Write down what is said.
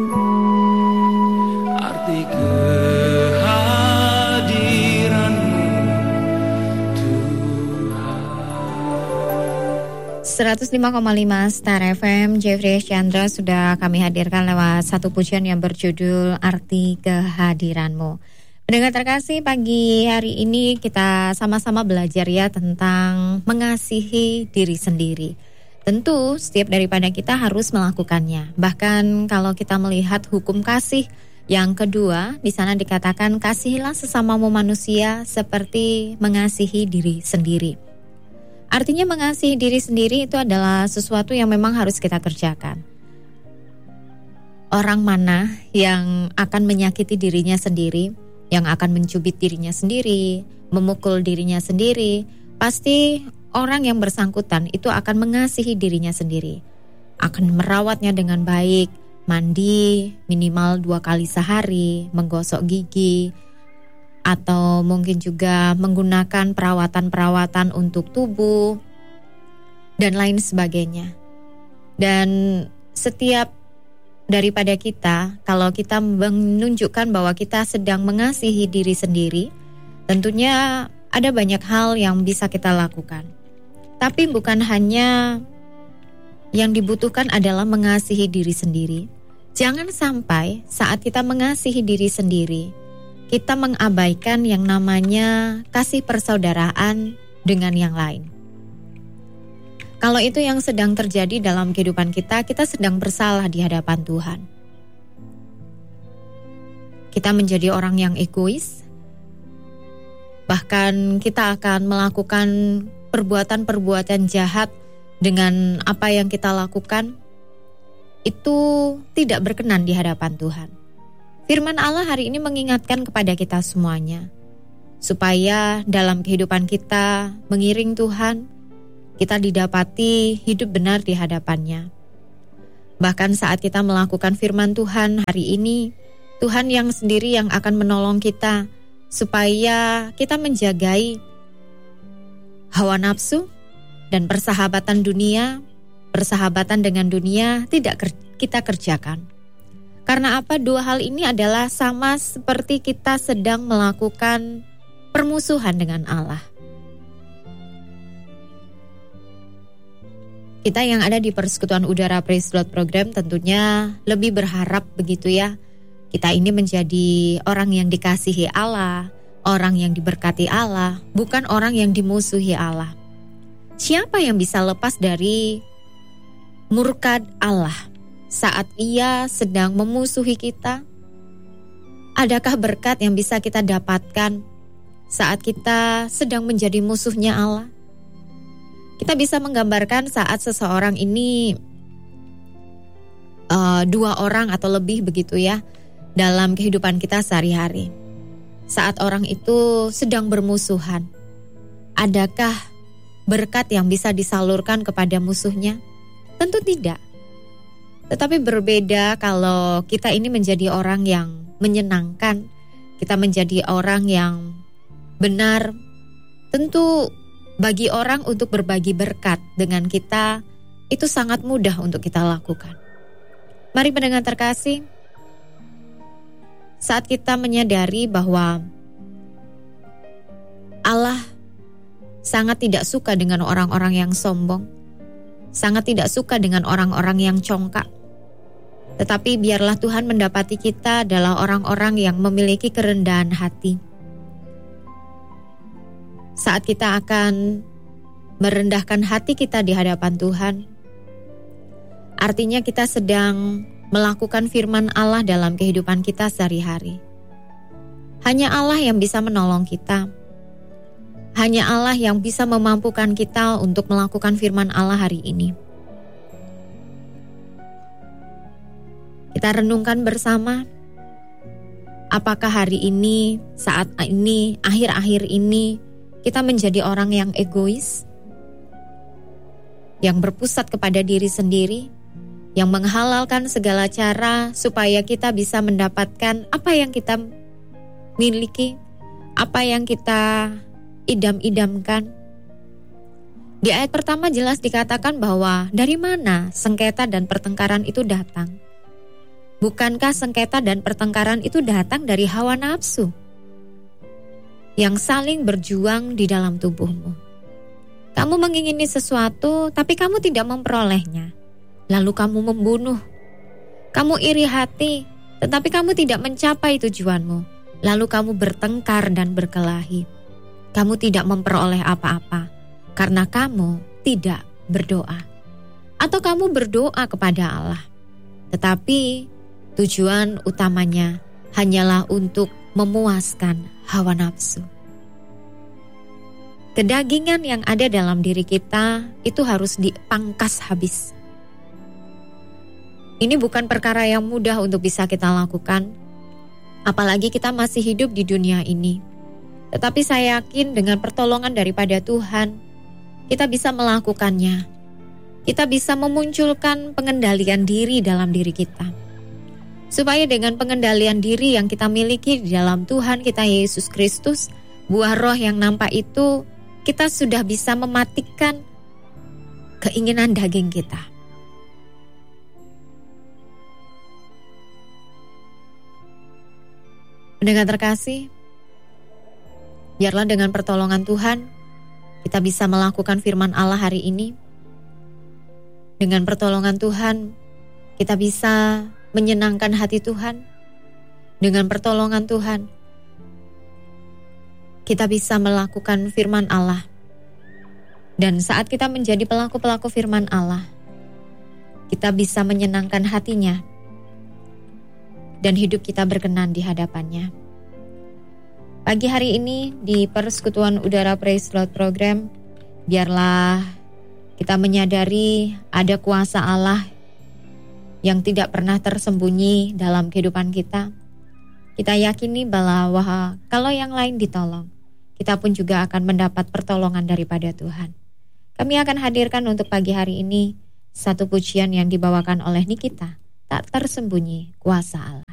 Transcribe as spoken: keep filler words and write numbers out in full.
Arti kehadiran-Mu Tuhan. seratus lima koma lima Star F M, Jeffrey Chandra sudah kami hadirkan lewat satu pujian yang berjudul Arti Kehadiran-Mu. Pendengar terkasih, pagi hari ini kita sama-sama belajar ya tentang mengasihi diri sendiri. Tentu setiap daripada kita harus melakukannya. Bahkan kalau kita melihat hukum kasih yang kedua, di sana dikatakan kasihilah sesamamu manusia seperti mengasihi diri sendiri. Artinya mengasihi diri sendiri itu adalah sesuatu yang memang harus kita kerjakan. Orang mana yang akan menyakiti dirinya sendiri, yang akan mencubit dirinya sendiri, memukul dirinya sendiri, pasti orang yang bersangkutan itu akan mengasihi dirinya sendiri. Akan merawatnya dengan baik, mandi minimal dua kali sehari, menggosok gigi, atau mungkin juga menggunakan perawatan-perawatan untuk tubuh, dan lain sebagainya. Dan setiap daripada kita, kalau kita menunjukkan bahwa kita sedang mengasihi diri sendiri, tentunya ada banyak hal yang bisa kita lakukan. Tapi bukan hanya yang dibutuhkan adalah mengasihi diri sendiri. Jangan sampai saat kita mengasihi diri sendiri, kita mengabaikan yang namanya kasih persaudaraan dengan yang lain. Kalau itu yang sedang terjadi dalam kehidupan kita, kita sedang bersalah di hadapan Tuhan. Kita menjadi orang yang egois, bahkan kita akan melakukan perbuatan-perbuatan jahat dengan apa yang kita lakukan, itu tidak berkenan di hadapan Tuhan. Firman Allah hari ini mengingatkan kepada kita semuanya, supaya dalam kehidupan kita mengiring Tuhan, kita didapati hidup benar di hadapannya. Bahkan saat kita melakukan firman Tuhan hari ini, Tuhan yang sendiri yang akan menolong kita, supaya kita menjagai hawa nafsu dan persahabatan dunia, persahabatan dengan dunia tidak kita kerjakan. Karena apa? Dua hal ini adalah sama seperti kita sedang melakukan permusuhan dengan Allah. Kita yang ada di Persekutuan Udara Praise Lord Program tentunya lebih berharap begitu ya. Kita ini menjadi orang yang dikasihi Allah, orang yang diberkati Allah, bukan orang yang dimusuhi Allah. Siapa yang bisa lepas dari murka Allah saat Ia sedang memusuhi kita? Adakah berkat yang bisa kita dapatkan saat kita sedang menjadi musuhnya Allah? Kita bisa menggambarkan saat seseorang ini uh, dua orang atau lebih begitu ya dalam kehidupan kita sehari-hari. Saat orang itu sedang bermusuhan, adakah berkat yang bisa disalurkan kepada musuhnya? Tentu tidak. Tetapi berbeda kalau kita ini menjadi orang yang menyenangkan, kita menjadi orang yang benar. Tentu bagi orang untuk berbagi berkat dengan kita, itu sangat mudah untuk kita lakukan. Mari pendengar terkasih, saat kita menyadari bahwa Allah sangat tidak suka dengan orang-orang yang sombong, sangat tidak suka dengan orang-orang yang congkak. Tetapi biarlah Tuhan mendapati kita adalah orang-orang yang memiliki kerendahan hati. Saat kita akan merendahkan hati kita di hadapan Tuhan, artinya kita sedang melakukan firman Allah dalam kehidupan kita sehari-hari. Hanya Allah yang bisa menolong kita. Hanya Allah yang bisa memampukan kita untuk melakukan firman Allah hari ini. Kita renungkan bersama, apakah hari ini, saat ini, akhir-akhir ini, kita menjadi orang yang egois, yang berpusat kepada diri sendiri, yang menghalalkan segala cara supaya kita bisa mendapatkan apa yang kita miliki, apa yang kita idam-idamkan. Di ayat pertama jelas dikatakan bahwa dari mana sengketa dan pertengkaran itu datang. Bukankah sengketa dan pertengkaran itu datang dari hawa nafsu yang saling berjuang di dalam tubuhmu? Kamu mengingini sesuatu, tapi kamu tidak memperolehnya. Lalu kamu membunuh. Kamu iri hati, tetapi kamu tidak mencapai tujuanmu. Lalu kamu bertengkar dan berkelahi. Kamu tidak memperoleh apa-apa karena kamu tidak berdoa. Atau kamu berdoa kepada Allah, tetapi tujuan utamanya hanyalah untuk memuaskan hawa nafsu. Kedagingan yang ada dalam diri kita itu harus dipangkas habis. Ini bukan perkara yang mudah untuk bisa kita lakukan, apalagi kita masih hidup di dunia ini. Tetapi saya yakin dengan pertolongan daripada Tuhan, kita bisa melakukannya. Kita bisa memunculkan pengendalian diri dalam diri kita. Supaya dengan pengendalian diri yang kita miliki di dalam Tuhan kita Yesus Kristus, buah roh yang nampak itu, kita sudah bisa mematikan keinginan daging kita. Pendengar terkasih, biarlah dengan pertolongan Tuhan, kita bisa melakukan firman Allah hari ini. Dengan pertolongan Tuhan, kita bisa menyenangkan hati Tuhan. Dengan pertolongan Tuhan, kita bisa melakukan firman Allah. Dan saat kita menjadi pelaku-pelaku firman Allah, kita bisa menyenangkan hatinya. Dan hidup kita berkenan di hadapannya. Pagi hari ini di Persekutuan Udara Praise Lord Program, biarlah kita menyadari ada kuasa Allah yang tidak pernah tersembunyi dalam kehidupan kita. Kita yakini bahwa kalau yang lain ditolong, kita pun juga akan mendapat pertolongan daripada Tuhan. Kami akan hadirkan untuk pagi hari ini satu pujian yang dibawakan oleh Nikita, Tak Tersembunyi Kuasa Allah.